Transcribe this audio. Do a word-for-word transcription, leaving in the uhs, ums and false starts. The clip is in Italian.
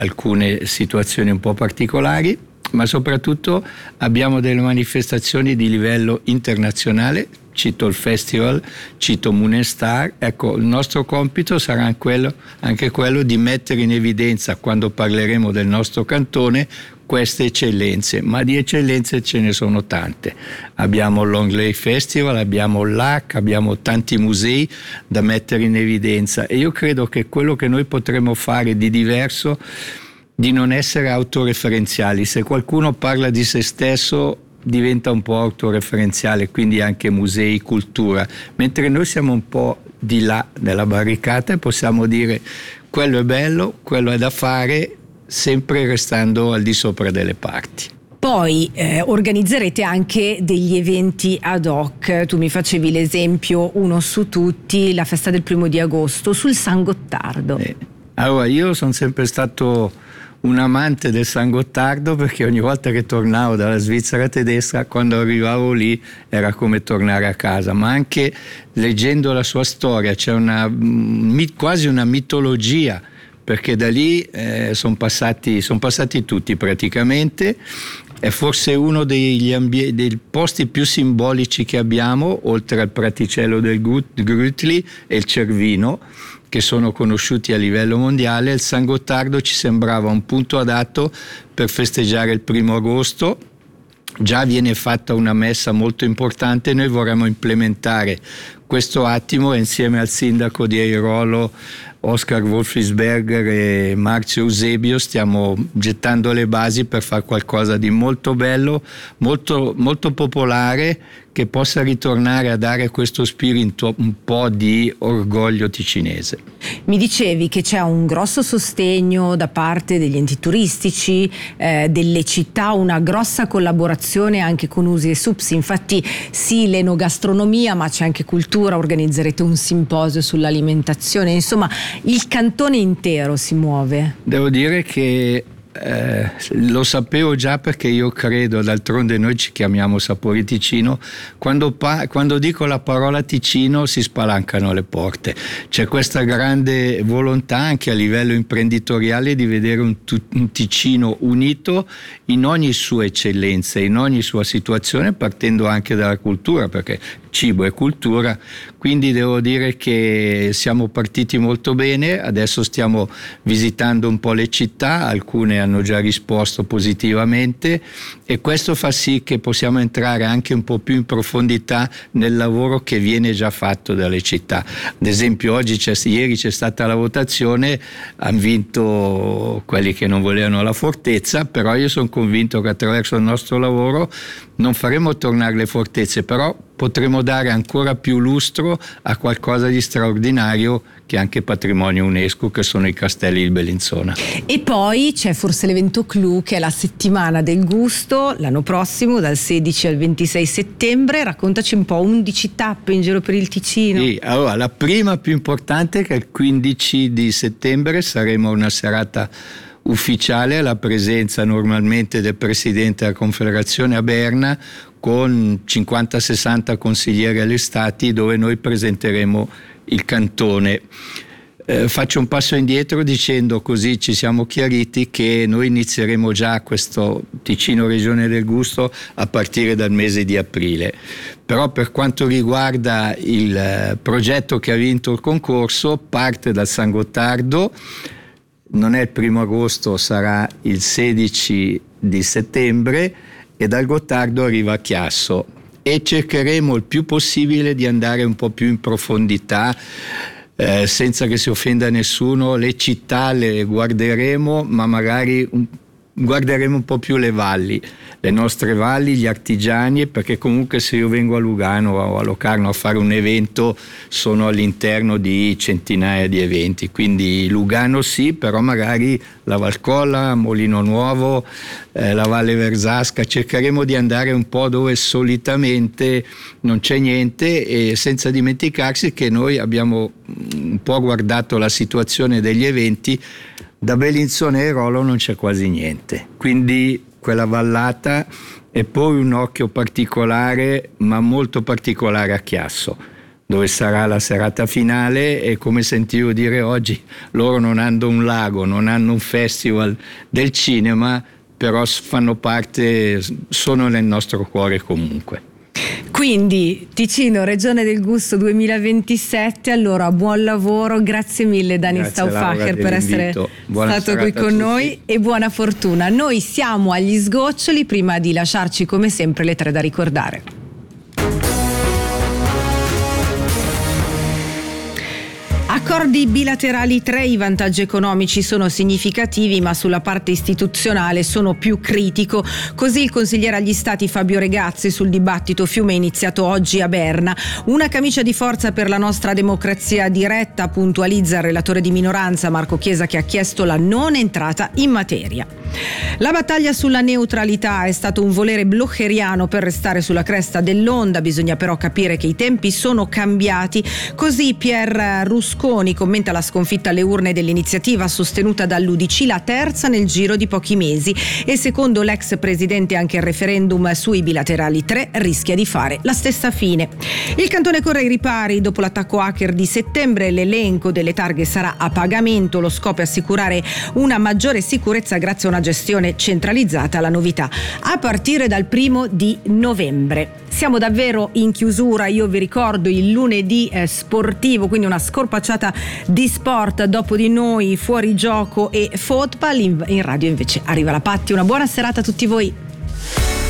alcune situazioni un po' particolari, ma soprattutto abbiamo delle manifestazioni di livello internazionale. Cito il festival, cito Moon and Star. Ecco, il nostro compito sarà quello, anche quello di mettere in evidenza, quando parleremo del nostro cantone, queste eccellenze, ma di eccellenze ce ne sono tante. Abbiamo il Long Lake Festival, abbiamo l'A C, abbiamo tanti musei da mettere in evidenza, e io credo che quello che noi potremo fare di diverso, di non essere autoreferenziali. Se qualcuno parla di se stesso diventa un po' autoreferenziale, quindi anche musei, cultura, mentre noi siamo un po' di là della barricata e possiamo dire quello è bello, quello è da fare, sempre restando al di sopra delle parti. Poi eh, organizzerete anche degli eventi ad hoc. Tu mi facevi l'esempio, uno su tutti, la festa del primo di agosto sul San Gottardo. Eh, allora, io sono sempre stato un amante del San Gottardo, perché ogni volta che tornavo dalla Svizzera tedesca, quando arrivavo lì era come tornare a casa, ma anche leggendo la sua storia c'è una, quasi una mitologia, perché da lì eh, sono passati, son passati tutti praticamente. È forse uno degli ambi- dei posti più simbolici che abbiamo, oltre al Praticello del Grütli e il Cervino, che sono conosciuti a livello mondiale. Il San Gottardo ci sembrava un punto adatto per festeggiare il primo agosto. Già viene fatta una messa molto importante, noi vorremmo implementare questo attimo, e insieme al sindaco di Airolo, Oscar Wolfisberger, e Marzio Eusebio stiamo gettando le basi per fare qualcosa di molto bello, molto, molto popolare, che possa ritornare a dare questo spirito un po' di orgoglio ticinese. Mi dicevi che c'è un grosso sostegno da parte degli enti turistici, eh, delle città, una grossa collaborazione anche con Usi e Supsi. Infatti sì, l'enogastronomia, ma c'è anche cultura, organizzerete un simposio sull'alimentazione, insomma il cantone intero si muove. Devo dire che Eh, lo sapevo già, perché io credo, d'altronde noi ci chiamiamo Sapori Ticino, quando, pa- quando dico la parola Ticino si spalancano le porte. C'è questa grande volontà anche a livello imprenditoriale di vedere un, tu- un Ticino unito in ogni sua eccellenza, in ogni sua situazione, partendo anche dalla cultura, perché cibo è cultura. Quindi devo dire che siamo partiti molto bene, adesso stiamo visitando un po' le città, alcune hanno già risposto positivamente, e questo fa sì che possiamo entrare anche un po' più in profondità nel lavoro che viene già fatto dalle città. Ad esempio oggi c'è, ieri c'è stata la votazione, hanno vinto quelli che non volevano la fortezza, però io sono convinto che attraverso il nostro lavoro non faremo tornare le fortezze, però potremo dare ancora più lustro a qualcosa di straordinario che è anche patrimonio UNESCO, che sono i castelli di Bellinzona. E poi c'è forse l'evento clou, che è la settimana del gusto, l'anno prossimo dal sedici al ventisei settembre. Raccontaci un po', undici tappe in giro per il Ticino. Sì, allora la prima più importante è che il quindici di settembre saremo una serata ufficiale alla presenza normalmente del Presidente della Confederazione a Berna, con cinquanta sessanta consiglieri agli stati, dove noi presenteremo il cantone. Eh, faccio un passo indietro dicendo, così ci siamo chiariti, che noi inizieremo già questo Ticino Regione del Gusto a partire dal mese di aprile. Però per quanto riguarda il eh, progetto che ha vinto il concorso, parte dal San Gottardo. Non è il primo agosto, sarà il sedici di settembre, e dal Gottardo arriva a Chiasso, e cercheremo il più possibile di andare un po' più in profondità, eh, senza che si offenda nessuno. Le città le guarderemo, ma magari un, guarderemo un po' più le valli, le nostre valli, gli artigiani, perché comunque se io vengo a Lugano o a Locarno a fare un evento sono all'interno di centinaia di eventi, quindi Lugano sì, però magari la Valcolla, Molino Nuovo, eh, la Valle Versasca, cercheremo di andare un po' dove solitamente non c'è niente, e senza dimenticarsi che noi abbiamo un po' guardato la situazione degli eventi. Da Bellinzona e Airolo non c'è quasi niente, quindi quella vallata, e poi un occhio particolare, ma molto particolare, a Chiasso. dove sarà la serata finale, e come sentivo dire oggi, loro non hanno un lago, non hanno un festival del cinema, però fanno parte, sono nel nostro cuore comunque. Quindi Ticino, Regione del Gusto duemilaventisette, allora buon lavoro, grazie mille Dani Stauffacher per essere stato qui con noi e buona fortuna. Noi siamo agli sgoccioli, prima di lasciarci come sempre le tre da ricordare. Accordi bilaterali tre, i vantaggi economici sono significativi ma sulla parte istituzionale sono più critico, così il consigliere agli stati Fabio Regazzi sul dibattito fiume iniziato oggi a Berna. Una camicia di forza per la nostra democrazia diretta, puntualizza il relatore di minoranza Marco Chiesa, che ha chiesto la non entrata in materia. La battaglia sulla neutralità è stato un volere blocheriano per restare sulla cresta dell'onda, bisogna però capire che i tempi sono cambiati, così Pier Rusconi commenta la sconfitta alle urne dell'iniziativa sostenuta dall'U D C, la terza nel giro di pochi mesi, e secondo l'ex presidente anche il referendum sui bilaterali tre rischia di fare la stessa fine. Il cantone corre ai ripari dopo l'attacco hacker di settembre, l'elenco delle targhe sarà a pagamento, lo scopo è assicurare una maggiore sicurezza grazie a una gestione centralizzata. La novità a partire dal primo di novembre. Siamo davvero in chiusura, io vi ricordo il lunedì eh, sportivo, quindi una scorpacciata di sport, dopo di noi fuori gioco e football, in, in radio invece arriva la Patti. Una buona serata a tutti voi.